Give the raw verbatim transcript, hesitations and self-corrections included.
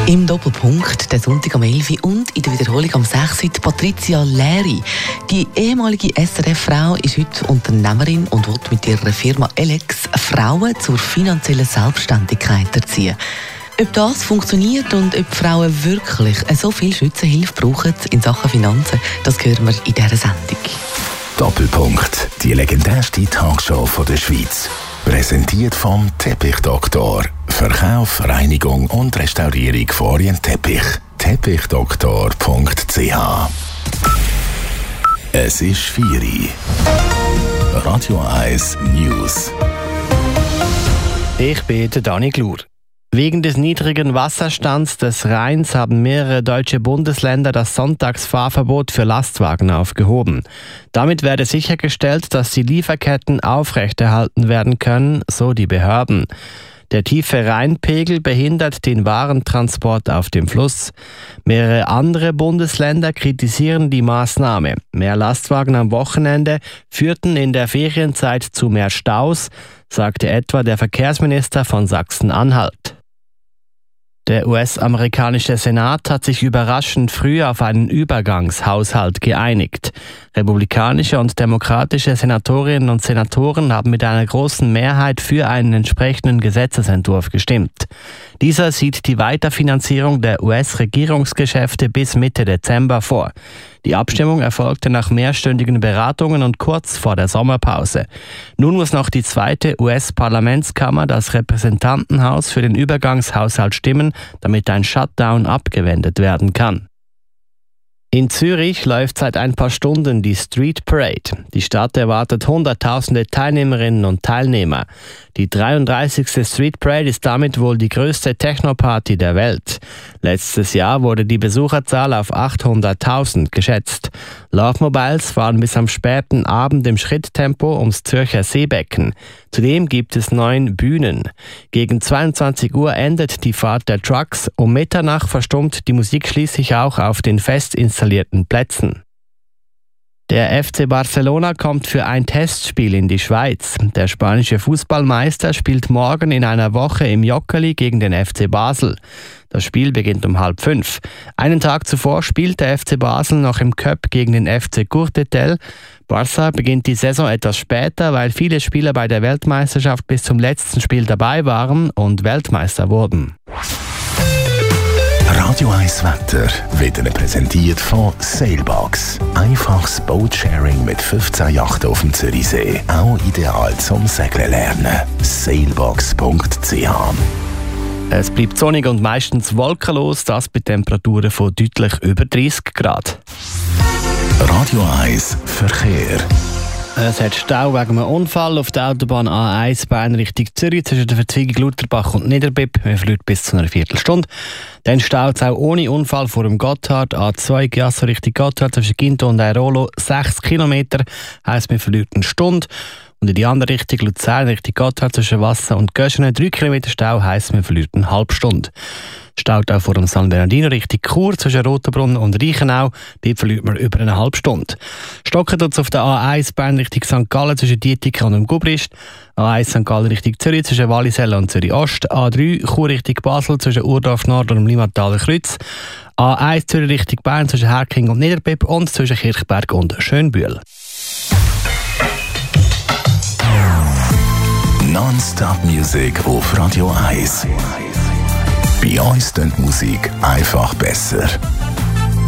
Im Doppelpunkt, der Sonntag am elf Uhr und in der Wiederholung am sechs Uhr Patricia Leri. Die ehemalige S R F-Frau ist heute Unternehmerin und will mit ihrer Firma Elex Frauen zur finanziellen Selbstständigkeit erziehen. Ob das funktioniert und ob Frauen wirklich so viel Schützenhilfe brauchen in Sachen Finanzen, das hören wir in dieser Sendung. Doppelpunkt, die legendärste Talkshow von der Schweiz. Präsentiert vom Teppichdoktor. Verkauf, Reinigung und Restaurierung von Orientteppich. Teppichdoktor punkt c h. Es ist vier Uhr. Radio eins News. Ich bin der Dani Glur. Wegen des niedrigen Wasserstands des Rheins haben mehrere deutsche Bundesländer das Sonntagsfahrverbot für Lastwagen aufgehoben. Damit werde sichergestellt, dass die Lieferketten aufrechterhalten werden können, so die Behörden. Der tiefe Rheinpegel behindert den Warentransport auf dem Fluss. Mehrere andere Bundesländer kritisieren die Maßnahme. Mehr Lastwagen am Wochenende führten in der Ferienzeit zu mehr Staus, sagte etwa der Verkehrsminister von Sachsen-Anhalt. Der U S-amerikanische Senat hat sich überraschend früh auf einen Übergangshaushalt geeinigt. Republikanische und demokratische Senatorinnen und Senatoren haben mit einer großen Mehrheit für einen entsprechenden Gesetzesentwurf gestimmt. Dieser sieht die Weiterfinanzierung der U S-Regierungsgeschäfte bis Mitte Dezember vor. Die Abstimmung erfolgte nach mehrstündigen Beratungen und kurz vor der Sommerpause. Nun muss noch die zweite U S-Parlamentskammer, das Repräsentantenhaus, für den Übergangshaushalt stimmen, damit ein Shutdown abgewendet werden kann. In Zürich läuft seit ein paar Stunden die Street Parade. Die Stadt erwartet hunderttausende Teilnehmerinnen und Teilnehmer. Die dreiunddreißigste Street Parade ist damit wohl die größte Techno-Party der Welt. Letztes Jahr wurde die Besucherzahl auf achthunderttausend geschätzt. Love Mobiles fahren bis am späten Abend im Schritttempo ums Zürcher Seebecken. Zudem gibt es neun Bühnen. Gegen zweiundzwanzig Uhr endet die Fahrt der Trucks. Um Mitternacht verstummt die Musik schließlich auch auf den fest installierten Plätzen. Der F C Barcelona kommt für ein Testspiel in die Schweiz. Der spanische Fußballmeister spielt morgen in einer Woche im Joggeli gegen den F C Basel. Das Spiel beginnt um halb fünf. Einen Tag zuvor spielt der F C Basel noch im Cup gegen den F C Courtetel. Barça beginnt die Saison etwas später, weil viele Spieler bei der Weltmeisterschaft bis zum letzten Spiel dabei waren und Weltmeister wurden. Radio eins Wetter wird Ihnen präsentiert von Sailbox. Einfaches Boatsharing mit fünfzehn Yachten auf dem Zürichsee. Auch ideal zum Segeln lernen. sailbox punkt c h. Es bleibt sonnig und meistens wolkenlos, das bei Temperaturen von deutlich über dreißig Grad. Radio eins Verkehr. Es hat Stau wegen einem Unfall auf der Autobahn A eins Bern Richtung Zürich zwischen der Verzweigung Lutherbach und Niederbipp. Man verliert bis zu einer Viertelstunde. Dann staut es auch ohne Unfall vor dem Gotthard. A zwei Giasso Richtung Gotthard zwischen Ginto und Airolo sechs Kilometer. Heisst, man verliert eine Stunde. Und in die andere Richtung Luzern Richtung Gotthard zwischen Wasser und Göschene drei Kilometer Stau. Heisst, man verliert eine halbe Stunde. Staut auch vor dem San Bernardino Richtung Chur zwischen Rotenbrunn und Reichenau. Dort verliert man über eine halbe Stunde. Stocken tut es auf der A eins Bern Richtung Sankt Gallen zwischen Dietikon und dem Gubrist. A eins Sankt Gallen Richtung Zürich zwischen Wallisellen und Zürich Ost. A drei Chur Richtung Basel zwischen Urdorf Nord und dem Limmataler Kreuz. A eins Zürich Richtung Bern zwischen Herking und Niederbipp und zwischen Kirchberg und Schönbühl. Non-Stop Music auf Radio eins. Bei uns klingt Musik einfach besser.